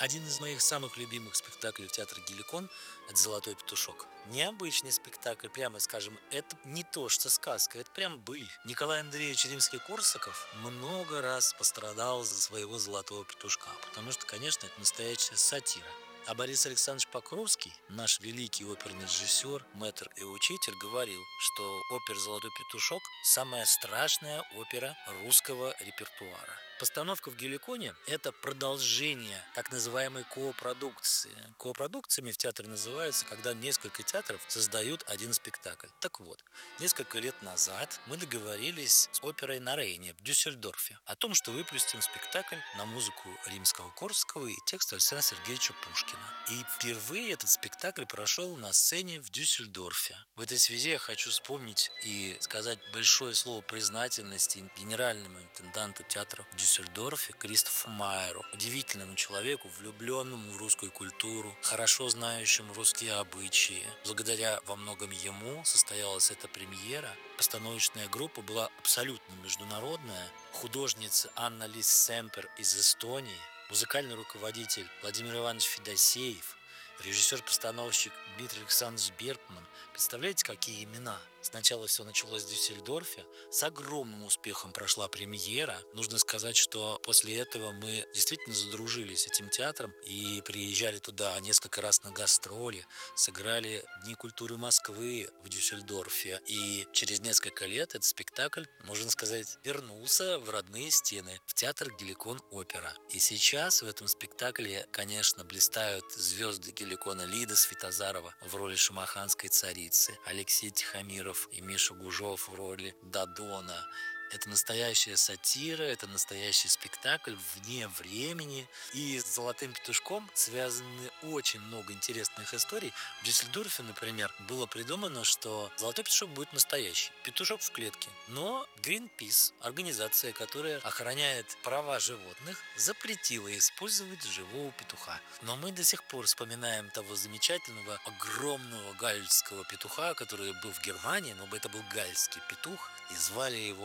Один из моих самых любимых спектаклей в театре Геликон — это «Золотой петушок». Необычный спектакль, прямо скажем, это не то, что сказка, это прям быль. Николай Андреевич Римский-Корсаков много раз пострадал за своего «Золотого петушка», потому что, конечно, это настоящая сатира. А Борис Александрович Покровский, наш великий оперный режиссер, мэтр и учитель, говорил, что опера «Золотой петушок» – самая страшная опера русского репертуара. Постановка в Геликоне — это продолжение так называемой копродукции. Копродукциями в театре называются, когда несколько театров создают один спектакль. Так вот, несколько лет назад мы договорились с оперой на Рейне в Дюссельдорфе о том, что выпустим спектакль на музыку Римского-Корсакова и текст Александра Сергеевича Пушкина. И впервые этот спектакль прошел на сцене в Дюссельдорфе. В этой связи я хочу вспомнить и сказать большое слово признательности генеральному интенданту театра в Дюссельдорфе Кристофу Майеру, удивительному человеку, влюбленному в русскую культуру, хорошо знающему русские обычаи. Благодаря во многом ему состоялась эта премьера. Постановочная группа была абсолютно международная. Художница Анна Лис Семпер из Эстонии, музыкальный руководитель Владимир Иванович Федосеев, режиссер-постановщик Дмитрий Александрович Бергман. Представляете, какие имена? Сначала все началось в Дюссельдорфе. С огромным успехом прошла премьера. Нужно сказать, что после этого мы действительно задружились с этим театром и приезжали туда несколько раз на гастроли. Сыграли Дни культуры Москвы в Дюссельдорфе. И через несколько лет этот спектакль, можно сказать, вернулся в родные стены, в театр Геликон Опера. И сейчас в этом спектакле, конечно, блистают звезды Геликона: Лида Святозарова в роли шамаханской царицы, Алексей Тихомиров и Миша Гужов в роли Дадона. Это настоящая сатира, это настоящий спектакль вне времени. И с «Золотым петушком» связаны очень много интересных историй. В Дюссельдорфе, например, было придумано, что «Золотой петушок» будет настоящий. Петушок в клетке. Но Greenpeace, организация, которая охраняет права животных, запретила использовать живого петуха. Но мы до сих пор вспоминаем того замечательного, огромного гальского петуха, который был в Германии, но это был гальский петух, и звали его